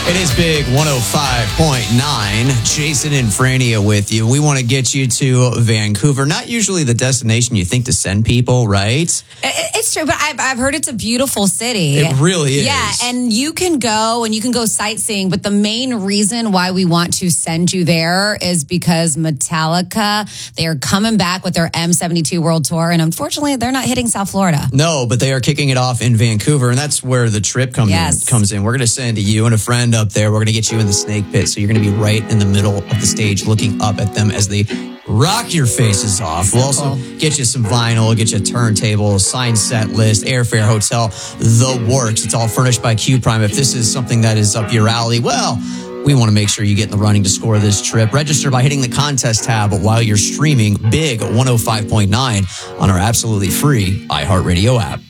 It is Big 105.9. Jason and Frania with you. We want to get you to Vancouver. Not usually the destination you think to send people, right? It's true, but I've heard it's a beautiful city. It really is. Yeah, and you can go sightseeing, but the main reason why we want to send you there is because Metallica, they are coming back with their M72 World Tour, and unfortunately, they're not hitting South Florida. No, but they are kicking it off in Vancouver, and that's where the trip comes in. We're going to send you and a friend up there. We're going to get you in the snake pit, so you're going to be right in the middle of the stage looking up at them as they rock your faces off. We'll also get you some vinyl, get you a turntable, signed set list, airfare, hotel, the works. It's all furnished by Q Prime. If this is something that is up your alley, well, we want to make sure you get in the running to score this trip. Register by hitting the contest tab while you're streaming Big 105.9 on our absolutely free iHeartRadio app.